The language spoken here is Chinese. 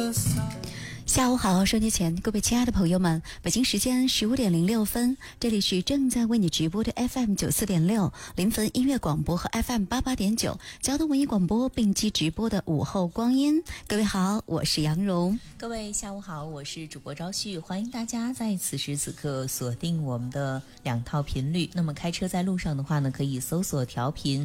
下午好，收听前各位亲爱的朋友们，北京时间15:06，这里是正在为你直播的 FM94.6临汾音乐广播和 FM88.9交通文艺广播并机直播的午后光阴。各位好，我是杨蓉。 各位下午好，我是主播昭旭，欢迎大家在此时此刻锁定我们的2套频率。那么开车在路上的话呢，可以搜索调频